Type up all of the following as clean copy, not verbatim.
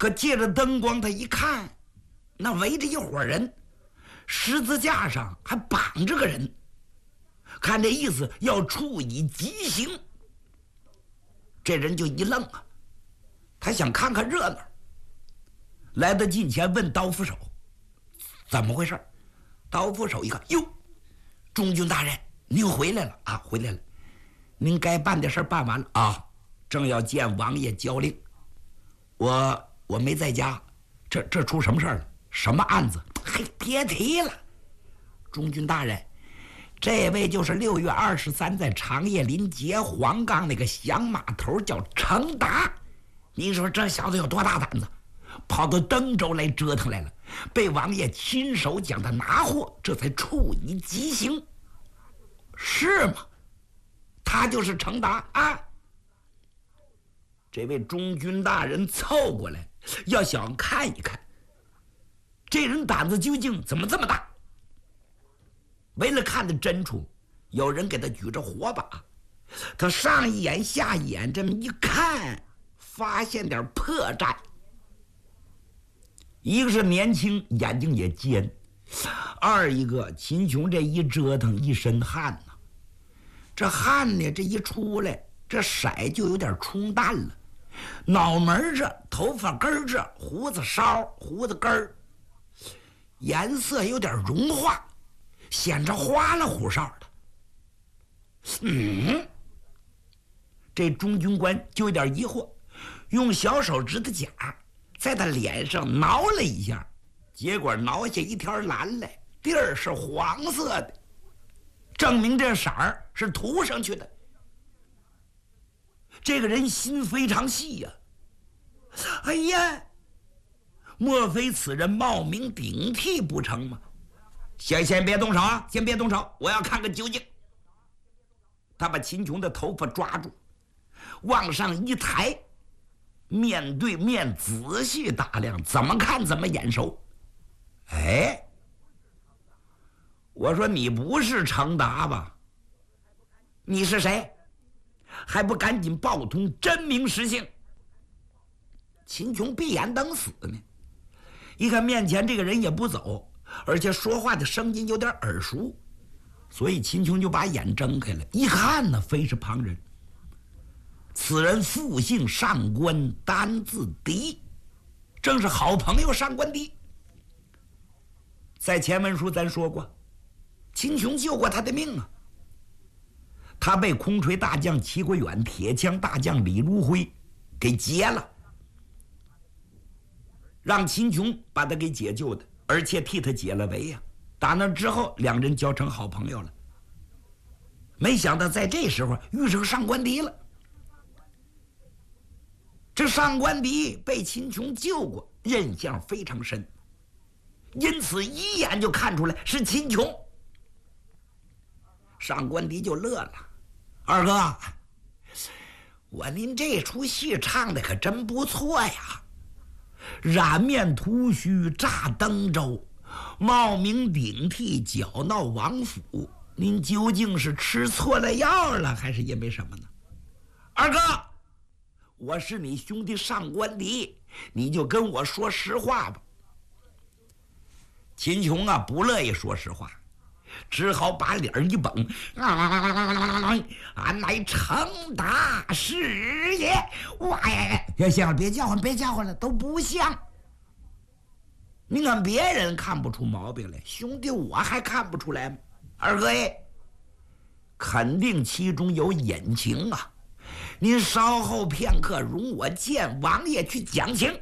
可借着灯光，他一看，那围着一伙人，十字架上还绑着个人，看这意思要处以极刑。这人就一愣啊，他想看看热闹，来到近前问刀斧手怎么回事。刀斧手一看，哟，中军大人，您回来了啊，回来了，您该办的事办完了啊，正要见王爷交令。我没在家，这出什么事了？什么案子？嘿，别提了，中军大人，这位就是6月23在长叶林劫黄冈那个响马头叫程达。您说这小子有多大胆子，跑到登州来折腾来了，被王爷亲手将他拿获，这才处以极刑。是吗？他就是程达啊。这位中军大人凑过来，要想看一看这人胆子究竟怎么这么大。为了看得真处，有人给他举着火把，他上一眼下一眼，这么一看，发现点破绽。一个是年轻，眼睛也尖；二一个秦琼这一折腾一身汗呐，这汗呢这一出来，这色就有点冲淡了，脑门这、头发根这、胡子梢、胡子根儿，颜色有点融化，显着花了胡哨的。这中军官就有点疑惑，用小手指头甲在他脸上挠了一下，结果挠下一条蓝来，地儿是黄色的，证明这色儿是涂上去的。这个人心非常细呀，哎呀，莫非此人冒名顶替不成吗？先别动手啊，先别动手，我要看个究竟。他把秦琼的头发抓住，往上一抬，面对面仔细打量，怎么看怎么眼熟。哎，我说你不是程达吧？你是谁？还不赶紧报通真名实姓！秦琼闭眼等死呢，一看面前这个人也不走，而且说话的声音有点耳熟，所以秦琼就把眼睁开了，一看呢，非是旁人。此人复姓上官，单字狄，正是好朋友上官狄。在前文书咱说过，秦琼救过他的命啊。他被空锤大将齐国远、铁枪大将李如辉给劫了，让秦琼把他给解救的，而且替他解了围呀。打那之后，两人交成好朋友了。没想到在这时候遇上上官狄了。这上官狄被秦琼救过，印象非常深，因此一眼就看出来是秦琼。上官狄就乐了：“二哥，我您这出戏唱的可真不错呀！染面涂须炸登州，冒名顶替搅闹王府，您究竟是吃错了药了，还是因为什么呢？二哥，我是你兄弟上官狄，你就跟我说实话吧。”秦琼啊，不乐意说实话，只好把脸一绷：“俺乃程达是也。”哇，行了，别叫唤，别叫唤了，都不像。你看别人看不出毛病来，兄弟我还看不出来吗？二哥哎，肯定其中有隐情啊！您稍后片刻，容我见王爷去讲情。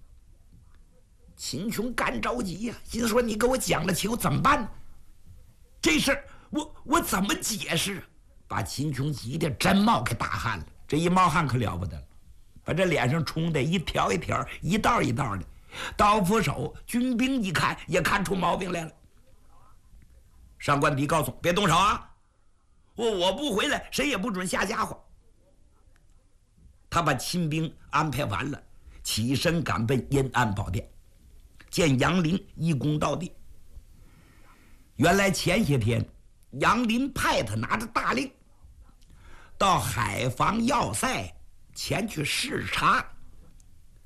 秦琼干着急呀，心说你给我讲了情，怎么办呢？这事儿我怎么解释啊？把秦琼急得真冒开大汗了，这一冒汗可了不得了，把这脸上冲的一条一条、一道一道的。刀斧手、军兵一看也看出毛病来了。上官狄告诉别动手啊！我不回来，谁也不准下家伙。他把亲兵安排完了，起身赶奔阴安宝殿，见杨林一躬到地。原来前些天杨林派他拿着大令到海防要塞前去视察